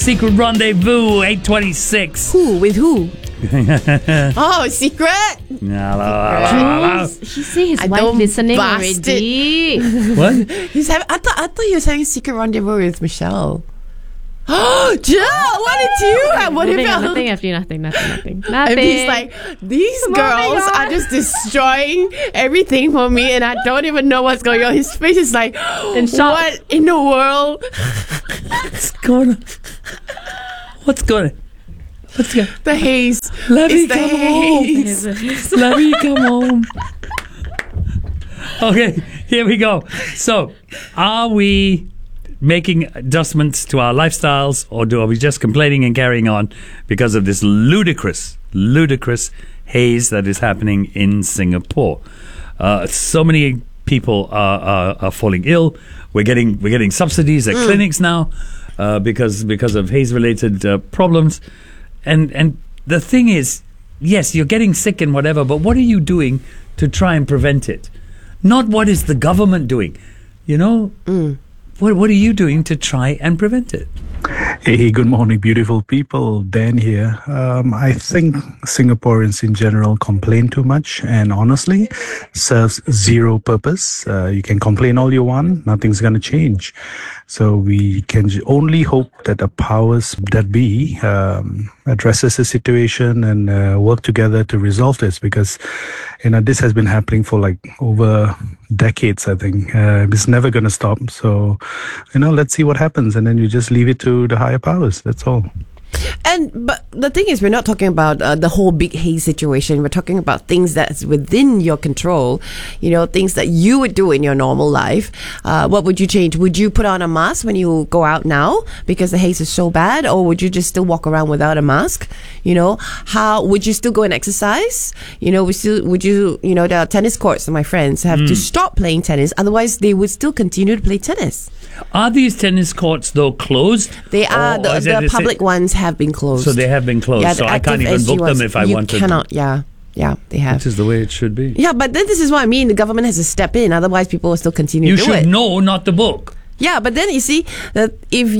Secret Rendezvous, 8:26. Who? With who? Oh, secret? Hello. He say his I wife don't listening bust already. What? I thought he was having a secret rendezvous with Michelle. Oh, Jill, what did you have? What about Nothing. And he's like, these girls are just destroying everything for me, and I don't even know what's going on. His face is like, In shock. what in the world? What's going on? What's going on? What's going on? The haze. Let me It's the come haze. home. Let me come home. Okay, here we go. So, are we making adjustments to our lifestyles, or are we just complaining and carrying on because of this ludicrous haze that is happening in Singapore? So many people are falling ill. We're getting subsidies at clinics now because of haze-related problems. And the thing is, yes, you're getting sick and whatever, but what are you doing to try and prevent it? Not what is the government doing, you know? What are you doing to try and prevent it? Hey, good morning, beautiful people. Dan here. I think Singaporeans in general complain too much, and honestly, serves zero purpose. You can complain all you want, nothing's going to change. So we can only hope that the powers that be addresses the situation and work together to resolve this, because this has been happening for like over decades. I think it's never going to stop. So let's see what happens, and then you just leave it to the higher powers. That's all. But the thing is, we're not talking about the whole big haze situation. We're talking about things that's within your control. Things that you would do in your normal life. What would you change? Would you put on a mask when you go out now because the haze is so bad, or would you just still walk around without a mask? How would you still go and exercise? Would you? The tennis courts, my friends have to stop playing tennis. Otherwise, they would still continue to play tennis. Are these tennis courts though closed? They are. The public ones have been closed. So they have been closed. Yeah, so I can't even book them if I wanted. You cannot. Yeah, they have. Which is the way it should be. Yeah, but then this is what I mean. The government has to step in. Otherwise, people will still continue to do it. You should know not to book. Yeah, but then you see that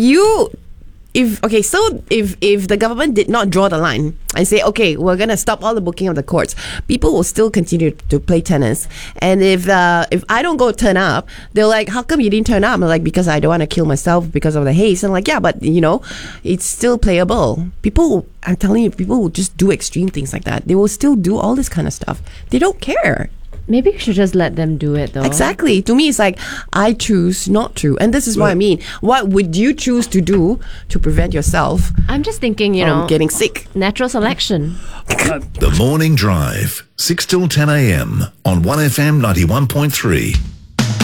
if the government did not draw the line and say, okay, we're gonna stop all the booking of the courts, people will still continue to play tennis. And if I don't go turn up, they're like, how come you didn't turn up? I'm like, because I don't want to kill myself because of the haze. And I'm like, yeah, but it's still playable. I'm telling you, people will just do extreme things like that. They will still do all this kind of stuff. They don't care. Maybe you should just let them do it, though. Exactly. To me, it's like, I choose not to. And this is what I mean. What would you choose to do to prevent yourself I'm just thinking, from getting sick? Natural selection. The Morning Drive, 6 till 10 a.m. on 1FM 91.3.